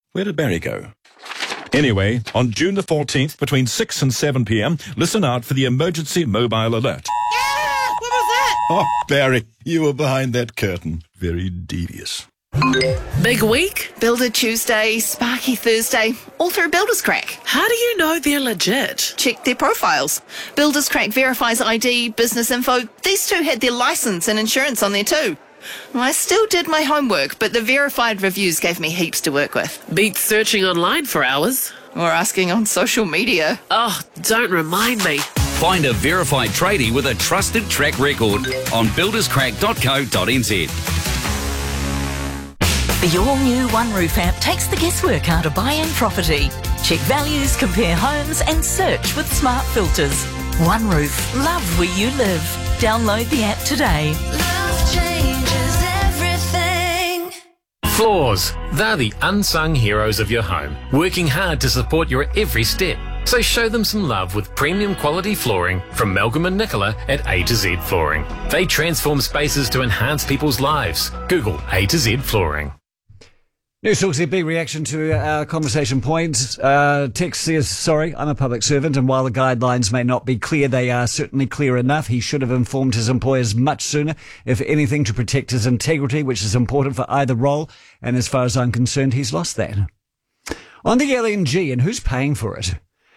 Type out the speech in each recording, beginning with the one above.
Where did Barry go? Anyway, on June the 14th, between 6 and 7 p.m, listen out for the emergency mobile alert. Yeah, what was that? Oh, Barry, you were behind that curtain. Very devious. Big week? Builder Tuesday, Sparky Thursday, all through Builders Crack. How do you know they're legit? Check their profiles. Builders Crack verifies ID, business info. These two had their license and insurance on there too. I still did my homework, but the verified reviews gave me heaps to work with. Beats searching online for hours. Or asking on social media. Oh, don't remind me. Find a verified tradie with a trusted track record on builderscrack.co.nz. The all-new OneRoof app takes the guesswork out of buying property. Check values, compare homes and search with smart filters. OneRoof, love where you live. Download the app today. Love changes everything. Floors. They're the unsung heroes of your home, working hard to support your every step. So show them some love with premium quality flooring from Malcolm and Nicola at A to Z Flooring. They transform spaces to enhance people's lives. Google A to Z Flooring. News Talk ZB reaction to our conversation points. Tex says, sorry, I'm a public servant, and while the guidelines may not be clear, they are certainly clear enough. He should have informed his employers much sooner, if anything, to protect his integrity, which is important for either role. And as far as I'm concerned, he's lost that. On the LNG, and who's paying for it?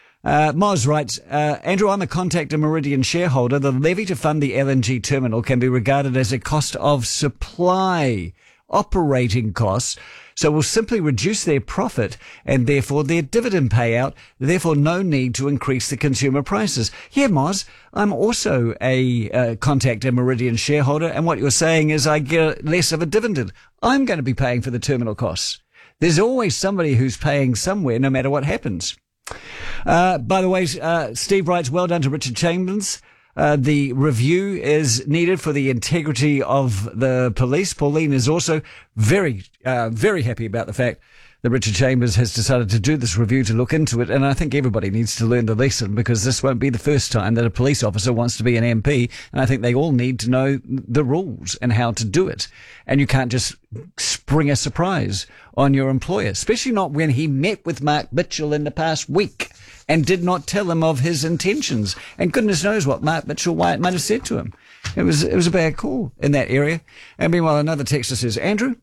Moz writes, Andrew, I'm a Contact and Meridian shareholder. The levy to fund the LNG terminal can be regarded as a cost of supply, operating costs. So will simply reduce their profit and therefore their dividend payout, therefore no need to increase the consumer prices. Yeah, Moz, I'm also a Contact and Meridian shareholder, and what you're saying is I get less of a dividend. I'm going to be paying for the terminal costs. There's always somebody who's paying somewhere, no matter what happens. By the way, Steve writes, well done to Richard Chambers. The review is needed for the integrity of the police. Pauline is also very happy about the fact that Richard Chambers has decided to do this review to look into it. And I think everybody needs to learn the lesson, because this won't be the first time that a police officer wants to be an MP. And I think they all need to know the rules and how to do it. And you can't just spring a surprise on your employer, especially not when he met with Mark Mitchell in the past week and did not tell him of his intentions. And goodness knows what Mark Mitchell might have said to him. It was a bad call in that area. And meanwhile, another texter says, Andrew,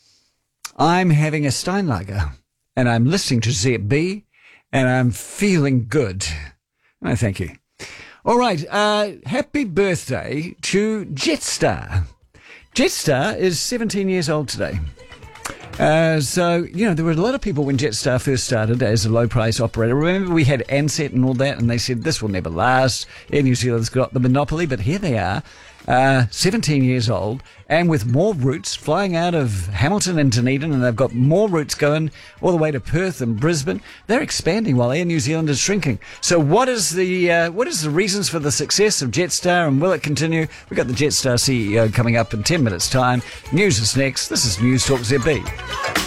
I'm having a Steinlager and I'm listening to ZB and I'm feeling good. Oh, thank you. All right. Happy birthday to Jetstar. Jetstar is 17 years old today. So, there were a lot of people when Jetstar first started as a low-price operator. Remember, we had Ansett and all that, and they said, this will never last. Air New Zealand's got the monopoly, but here they are, 17 years old, and with more routes flying out of Hamilton and Dunedin, and they've got more routes going all the way to Perth and Brisbane. They're expanding while Air New Zealand is shrinking. So what is the reasons for the success of Jetstar, and will it continue? We've got the Jetstar CEO coming up in 10 minutes' time. News is next. This is News Talk ZB.